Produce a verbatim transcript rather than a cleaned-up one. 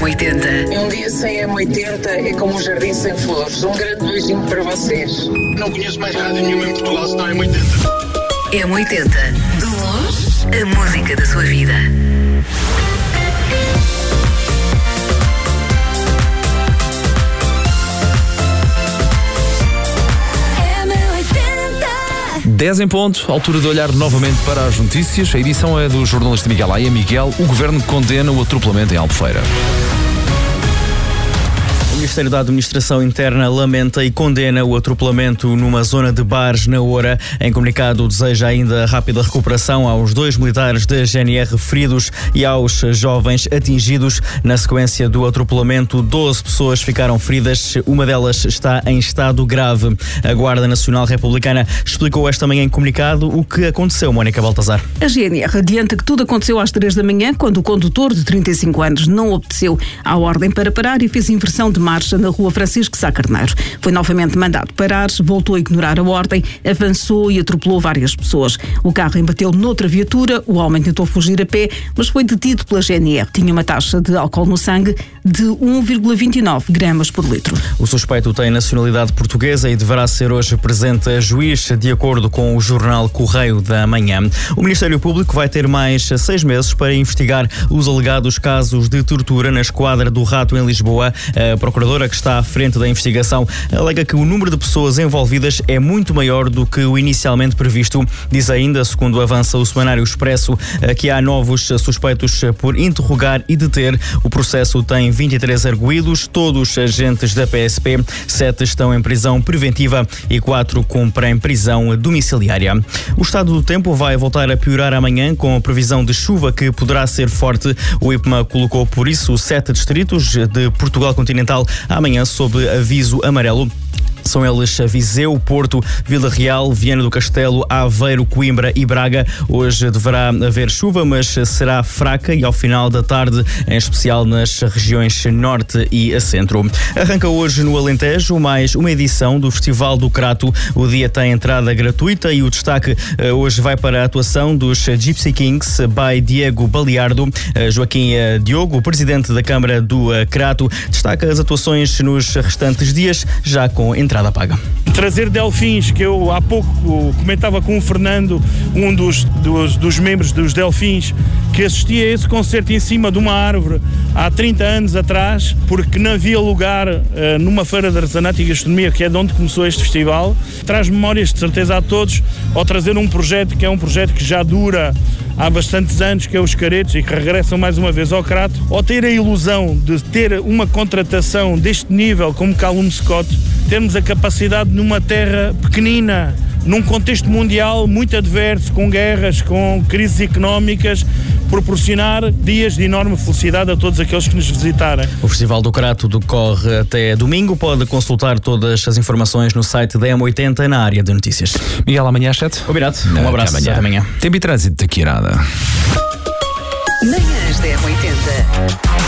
oitenta. Um dia sem M oitenta é como um jardim sem flores. Um grande beijinho para vocês. Não conheço mais rádio nenhuma em Portugal senão M oitenta. M oitenta. De longe, a música da sua vida. dez em ponto, altura de olhar novamente para as notícias. A edição é do jornalista Miguel Aia. Miguel, o Governo condena o atropelamento em Albufeira. O Ministério da Administração Interna lamenta e condena o atropelamento numa zona de bares na Oura. Em comunicado, deseja ainda rápida recuperação aos dois militares da G N R feridos e aos jovens atingidos. Na sequência do atropelamento, doze pessoas ficaram feridas, uma delas está em estado grave. A Guarda Nacional Republicana explicou esta manhã em comunicado o que aconteceu, Mónica Baltazar. A G N R adianta que tudo aconteceu às três da manhã, quando o condutor de trinta e cinco anos não obedeceu à ordem para parar e fez inversão de marcha na rua Francisco Sá Carneiro. Foi novamente mandado parar, voltou a ignorar a ordem, avançou e atropelou várias pessoas. O carro embateu noutra viatura, o homem tentou fugir a pé, mas foi detido pela G N R. Tinha uma taxa de álcool no sangue de um vírgula vinte e nove gramas por litro. O suspeito tem nacionalidade portuguesa e deverá ser hoje presente a juiz, de acordo com o jornal Correio da Manhã. O Ministério Público vai ter mais seis meses para investigar os alegados casos de tortura na esquadra do Rato em Lisboa. A procuradora que está à frente da investigação alega que o número de pessoas envolvidas é muito maior do que o inicialmente previsto. Diz ainda, segundo avança o Semanário Expresso, que há novos suspeitos por interrogar e deter. O processo tem vinte e três arguidos, todos agentes da P S P, sete estão em prisão preventiva e quatro cumprem prisão domiciliária. O estado do tempo vai voltar a piorar amanhã, com a previsão de chuva que poderá ser forte. O IPMA colocou por isso sete distritos de Portugal continental amanhã sob aviso amarelo. São eles Viseu, Porto, Vila Real, Viana do Castelo, Aveiro, Coimbra e Braga. Hoje deverá haver chuva, mas será fraca e ao final da tarde, em especial nas regiões norte e centro. Arranca hoje no Alentejo mais uma edição do Festival do Crato. O dia tem entrada gratuita e o destaque hoje vai para a atuação dos Gypsy Kings by Diego Baliardo. Joaquim Diogo, presidente da Câmara do Crato, destaca as atuações nos restantes dias, já com entrada paga. Trazer Delfins, que eu há pouco comentava com o Fernando, um dos, dos, dos membros dos Delfins, que assistia a esse concerto em cima de uma árvore há trinta anos atrás, porque não havia lugar uh, numa feira de artesanato e gastronomia, que é de onde começou este festival. Traz memórias de certeza a todos, ao trazer um projeto que é um projeto que já dura há bastantes anos, que é os Caretos, e que regressam mais uma vez ao Crato, ou ter a ilusão de ter uma contratação deste nível como Callum Scott, termos a capacidade numa terra pequenina, num contexto mundial muito adverso, com guerras, com crises económicas, proporcionar dias de enorme felicidade a todos aqueles que nos visitarem. O Festival do Crato decorre até domingo. Pode consultar todas as informações no site da M oitenta na área de notícias. Miguel, amanhã às sete. Combinado. Um abraço. Até amanhã. Até amanhã. Tempo e trânsito daqui a nada. Manhãs da M oitenta.